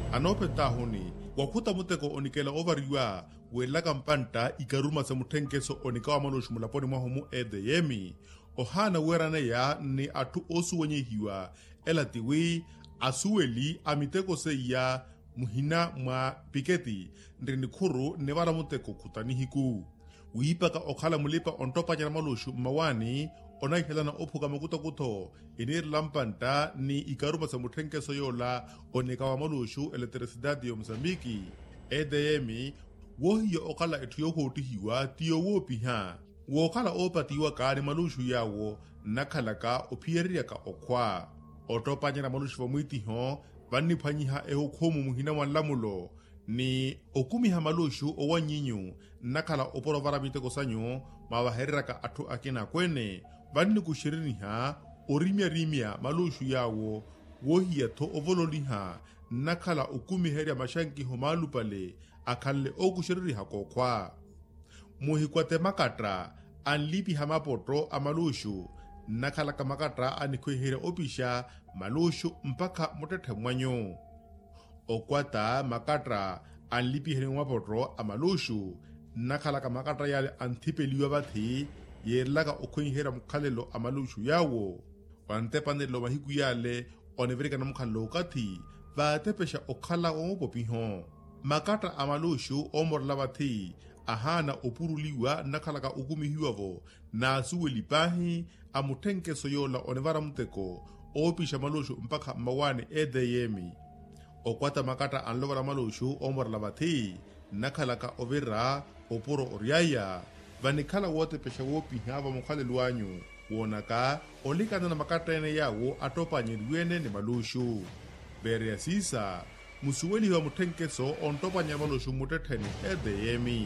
Anopeta honi, wakuta muteko onikela ovariwa, wela kampanta ikaruma sa mutenkeso onikawa malushu mulaponi mwahumu EDM. Ohana werana ya ni atu osu wenyehiwa, elatiwi, asueli amiteko seya muhina mwa piketi, nrini kuru nevara muteko kutanihiku. Wipaka okhala mulipa ontopa nyana malushu mawani, onaihelana opuka makuta kuto, inir lampanta ni ikaruma sa mutenkeso yola onikawa malushu elektrisidadi yo Mozambiki. EDM, wohiyo okhala etuyoho utihiwa tiyo wopiha. Wokhala opatiwa kaani malushu yawo, nakhalaka opiyeriyaka okwa. Otopa nyana malushu vamuitiho, vaniphanyiha ehokhomu muhina wanlamulo, ni okumiha malushu owanyinyu, nakhala oporovara miteko sanyo, mawaheriraka atu akina kwene, vanni kushiriniha, orimya malushu yawo, wohiya to ovololiha, nakhala okumiherya mashankiho malupale, akhalle okushiririha kokwa. Muhikwate makatra, anlipi hamapoto amalushu, nakhalaka makatra anikwehere opisha malushu mpaka mutethe mwanyo. Okwata makatra anlipi here mapoto amalushu, nakhalaka makatra yale antipeliwa bathi, yerlaka okwehere mukhalelo amalushu yawo. Wantepandelo mahiku yale, oneverika na mukhalelo kathi, vatepesha okhala omopopiho. Makatra amalushu omorla bathi, ahana opuruliwa nakhalaka ukumihiwavo, na asuweli pahi, amutenkeso yola onevara muteko, opisha malushu mpaka mawane EDM. Okwata makatra anlovara malushu omorla bathi, nakhalaka overa, opuro oriaya, vanikhala wote pesha wopihava mukhale luanyu, wonaka, olikana na makatra ene yawo atopanyeliwene ni malushu. Berea sisa, musuweli wa mutenkeso ontopanya malushu mutetheni EDM.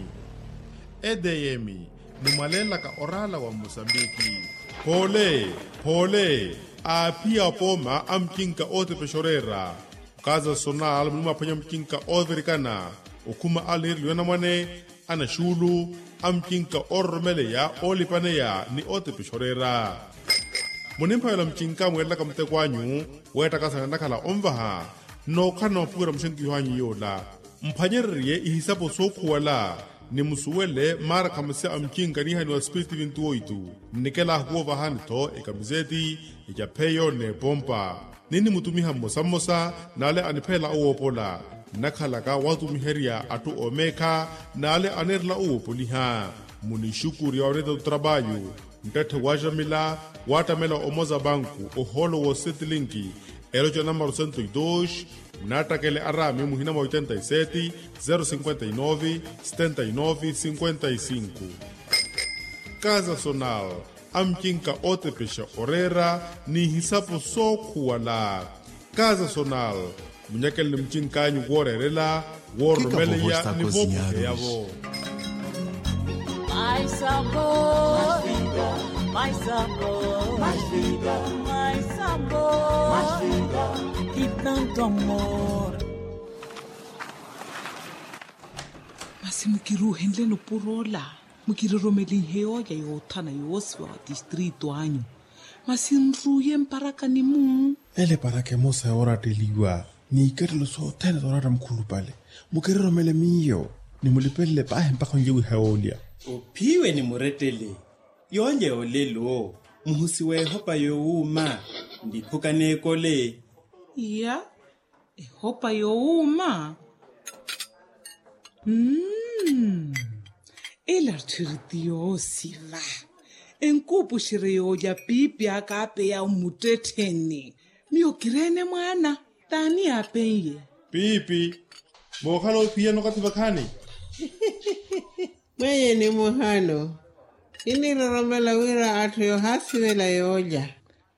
EDM ni malelaka orala wa Mozambiki. Pole, apia poma amkinka ote peshorera. Kaza sonal mluma panya mkinka overikana. Okuma alir liwena mwane, ana shulu, amkinka ormele ya olipane ya ni ote peshorera. Munimpa yala mkinka mwelaka mtekwanyu, weta kasa nakala omvaha, no kana pura mshenki yohanyi yola. Mpanyeriye ihisapo soku wala, ni musuwele mara kamase amkinga ni hani wa spiriti vintuoitu. Nikela huwa vahani to ikamizeti, ijapeyo ne pompa. Nini mutumiha mosa nale anipela uopola. Nakhalaka watu miheria atu omeka nale anerla uopoliha. Munishukuri ya oreda utrabayu. Mtete wajamila, watamela omoza banku, oholo wo setilinki. Elojo number 102, natakele arami muhina 87 059 79 55. Kaza sonal, amkinka ote pesha orera, ni hisapo soku wala. Kaza sonal, munyakele mchinkanyu worerela, wormeleya ni vopu yavo. Mais sabor, mais sabor, mais vida, mais sabor, mais vida e tanto amor. Masi mukiruhendle no purola, mukiromeli heoya yotana yoswa distrito anyu. Masi nruye mparaka ni mu. Ele parake mosa ora deliwa, ni kerlo so tele ora mkhulupale. Mukiromele miyo, ni mulipele pahe mpaka njewi heolia. Upiwe ni muretele, yonje olelo, muhusiwe hopa youma, ndipuka nekole. Ya, hopa youma. Elartiritiyo siva. Enkupu shireyo ya pipi akape ya umuteteni. Miyo kirene mwana, tani apenye. Pipi, mokhalo pia no kativakani. Mweye ni muhano. Ini roromela wira atu yo hasi wela yoja.